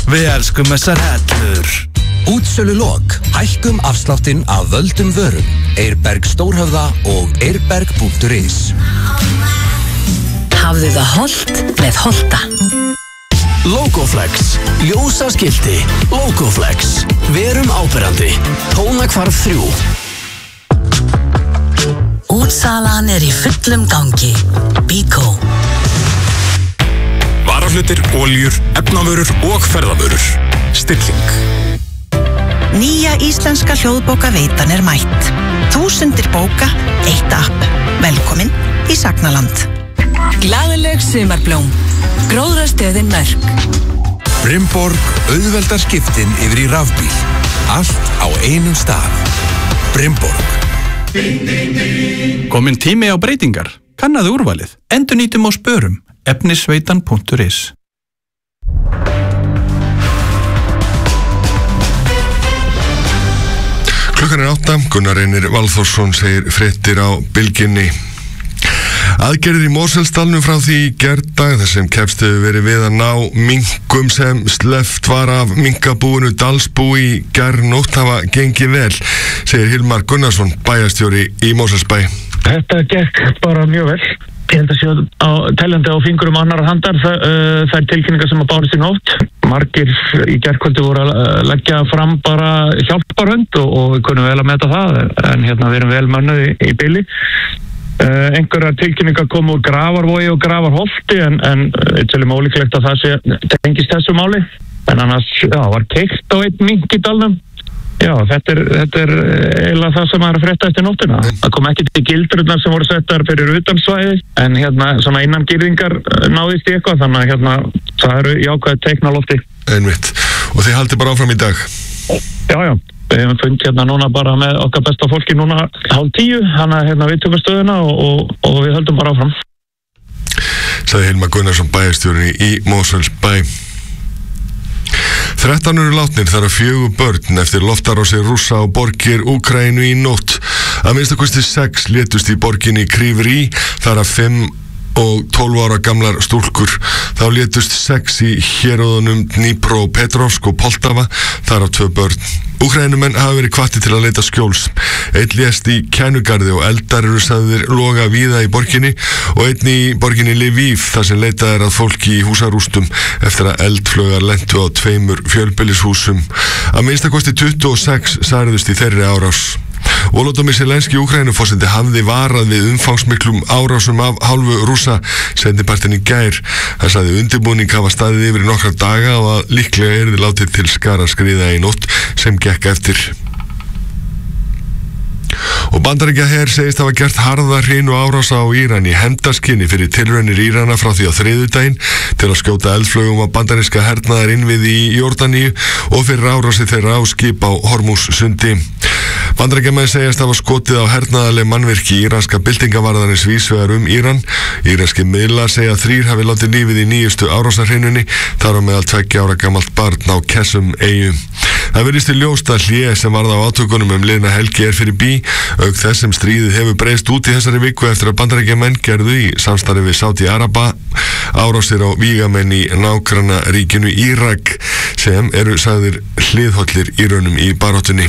Við elskum þessar hellur. Útsölu lok. Hækkum afsláttinn af völdum vörum. Eirberg Stórhöfða og eirberg.is. Hafðu það hollt með Holta. Logoflex. Ljósaskilti. Logoflex. Verum áberandi. Tónakvarf 3. Útsalan í fullum gangi. Bíkó. Varahlutir, oljur, efnavörur og ferðavörur. Stilling. Nýja íslenska hljóðbókaveitan mætt. Þúsundir bóka, eitt app. Velkomin í Sagnaland. Glaðileg sumarblóm. Gróðrastöðin Mörk. Brimborg auðveldar skiptin yfir í rafbíl. Allt á einum stað. Brimborg. Kominn tími á breytingar. Kannaðu úrvalið. Endurnýtum og spörum. Efnisveitan.is. Klukkan 8, Gunnar Reynir Valþórsson segir fréttir á Bylgjunni. Aðgerðir í Mosfellsdalnum frá því í gærdag þar sem keppt hefur verið við að ná minkum sem sleppt var af minkabúinu Dalsbú í gærnótt hafa gengið vel, segir Hilmar Gunnarsson, bæjarstjóri í Mosfellsbæ. Þetta gekk bara mjög vel. Ég held að séu teljandi á fingurum annarra handar þær tilkynningar sem að bárust í nótt. Margir í gærkvöldi voru að leggja fram bara hjálparhönd og við kunum vel að meta það, en hérna við erum vel mönnuð í bili. Einhverjar tilkynningar kom úr Grafarvogi og Grafarholti en teljum ólíklegt að það sé tengist þessu máli. En annars var keypt á einn mink í dalnum. Já, þetta er eiginlega það sem er að frétta eftir nóttina. Það kom ekki til gildrurnar sem voru settar fyrir utansvæði, en hérna svona innan girðingar náðist í eitthvað, þannig að hérna það eru jákvæð teikn á lofti. Einmitt. Og þið haldið bara áfram í dag? Já. Við hefum fundið hérna núna bara með okkar besta fólki núna 9:30, þannig að hérna við tökum stöðuna og við höldum bara áfram. Sagði Hilmar Gunnarsson, bæjarstjóri í Mosfellsbæ. 13 eru látnir, þar af 4 börn eftir loftarási Rússa á borgir Úkraínu í nótt. Að minnstakosti 6 létust í borginni Kryvyi, þar af 5 og 12 ára gamlar stúlkur. Þá létust 6 í héruðunum Dnipropetrovsk og Poltava, þar af 2 börn. Úkraínumenn hafa verið hvattir til að leita skjóls. Einn lést í Kænugarði og eldar eru sagðir loga víða í borginni og einn í borginni Lviv þar sem leitað að fólki í húsarústum eftir að eldflaugar lentu á 2 fjölbýlishúsum. Að minnstakosti 26 særðust í þeirri árás. Volodymyr Zelenský Úkraínuforseti hafði varað við umfangsmiklum árásum af hálfu Rússa seinnipartinn í gær. Hann sagði undirbúning hafa staðið yfir í nokkra daga og að líklega yrði látið til skara skriða í nótt sem gekk eftir. Og Bandaríkjaher segist hafa gert harða hrinu árása á Íran í hefndarskyni fyrir tilraunir Írana frá því á þriðjudaginn til að skjóta eldflaugum á bandaríska hernaðar innviði í Jórdaníu og fyrir árási þeirra á skip á Hormússundi. Bandaríkjamenn segjast hafa skotið á hernaðarleg mannvirki íranska byltingavarðarins vísvegar Íran. Íranski miðlar segja að 3 hafi látið lífið í nýjustu árásarhrinunni, þar á meðal 2 ára gamalt barn á Kessum eyju. Það virðist í ljóst að hlé sem varð á átökunum liðna helgi fyrir bí, auk þess sem stríðið hefur breyst út í þessari viku eftir að Bandaríkjamenn gerðu í samstarfi við Sádi Araba árásir á vígamenn í nágranna ríkinu Írak sem eru sagðir hliðhollir Írönum í baráttunni.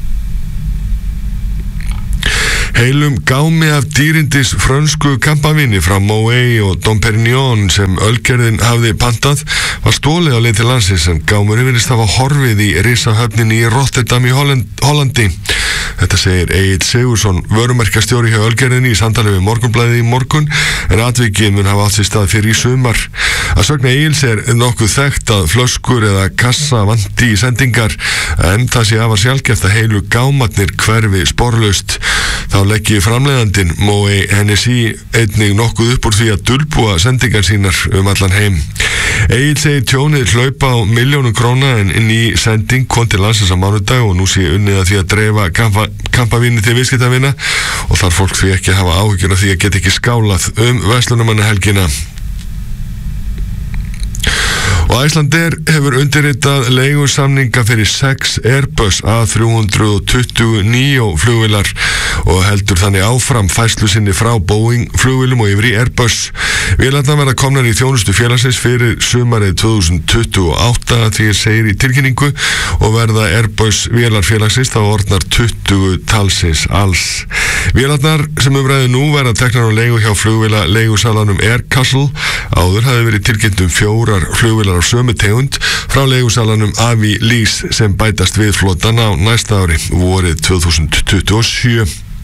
Heilum gámi af dýrindis frönsku kampavíni frá Moët og Dom Pérignon sem ölgerðin hafði pantað var stólið á leið til landsins en gámurinn virðist hafa horfið í risahöfninni í Rotterdam í Hollandi. Þetta segir Egill Sigurðsson, vörumerkjastjóri hjá ölgerðinni í samtali við Morgunblaðið í morgun, en atvikið mun hafa átt sér stað fyrir í sumar. Að sögn Egills nokkuð þekkt að flöskur eða kassa vanti í sendingar, en það sé afar sjaldgæft að heilu gámarnir hverfi sporlaust. Þá leggi framleiðandinn Moët Hennessy einnig nokkuð upp úr því að dulbúa sendingar sínar allan heim. Egill segir tjónið hlaupa á milljónum króna en ný sending kom til landsins á mánudag og nú sé unnið að því að dreifa kampavíni til viðskiptavina og þarf fólk því ekki að hafa áhyggjur af því að geta ekki skálað verslunumannahelgina. Og Icelandair hefur undirritað leigusamninga fyrir 6 Airbus A320neo flugvélar og heldur þannig áfram færslu sinni frá Boeing flugvélum og yfir í Airbus. Vélarnar verða komnar í þjónustu félagsins fyrir sumarið 2028 því segir í tilkynningu og verða Airbus vélar félagsins þá orðnar 20 talsins alls. Vélarnar sem umræðu nú verða teknar á leigu hjá flugvéla leigusalanum Air Castle. Áður hafði verið tilkynnt 4 flugvélar á sömu tegund frá leigusalanum Avi Lease sem bætast við flotan á næsta ári, vorið 2027.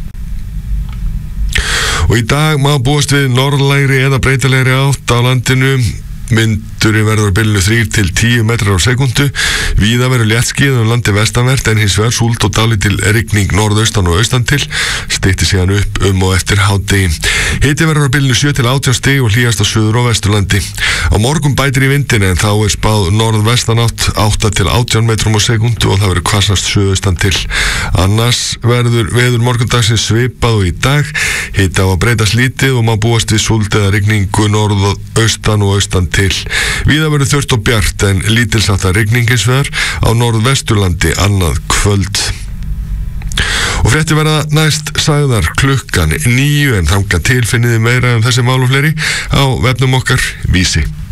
Og í dag má búast við norðlægri eða breytilegri átt á landinu. Vindurinn verður á bilinu 3 til 10 metrar á sekundu. Víða verður léttskýjað landi vestanvert en hins vegar súld og dálítil rigning norðaustan og austan til. Styttir síðan upp og eftir hádegi. Hiti verður á bilinu 7 til 18 stig og hlýjast á suður- og vesturlandi. Á morgun bætir í vindin en þá spáð norðvestanátt 8 til 18 metrum á sekundu og það verður hvassast suðaustan til. Annars verður veður morgundagsins svipað og í dag. Hiti á að breytast lítið og má búast við súld eða rigningu norðaustan og austan til. Víða verður þurrt og bjart en lítilsháttar rigning hins vegar á norðvesturlandi annað kvöld. Og fréttir verða næst sagðar klukkan 9 en þangað til finniði meira þessi mál og fleiri á vefnum okkar Vísi.